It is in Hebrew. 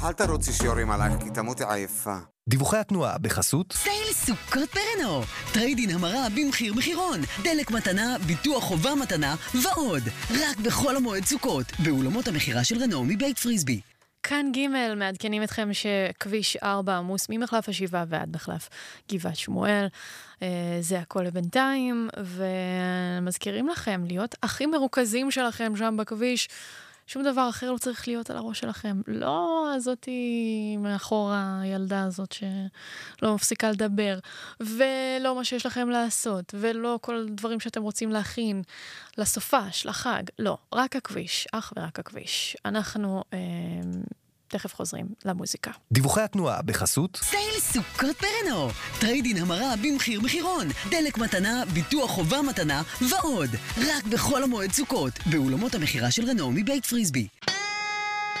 אל תרוצי שיורים עלייך, כי תמותי עייפה. דיווחי התנועה בחסות סייל סוכות ברנו, טריידין המרה במחיר מחירון, דלק מתנה, ביטוח חובה מתנה ועוד. רק בחול המועד סוכות, באולמות המחירה של רנו מבית פריסבי. כאן ג' מעדכנים אתכם שכביש 4 עמוס ממחלף השבעה ועד מחלף גבעת שמואל. זה הכל לבינתיים, ומזכירים לכם להיות הכי מרוכזים שלכם שם בכביש. שום דבר אחר לא צריך להיות על הראש שלכם. לא הזאתי מאחור הילדה הזאת שלא מפסיקה לדבר, ולא מה שיש לכם לעשות, ולא כל דברים שאתם רוצים להכין לסופש, לחג. לא, רק הכביש, אך ורק הכביש. אנחנו תכף חוזרים למוזיקה. דיווחי התנועה בחסות סייל סוכות ברנו, טריידין המרה במחיר מחירון, דלק מתנה, ביטוח חובה מתנה ועוד. רק בחול המועד סוכות, באולמות המחירה של רנו מבית פריסבי.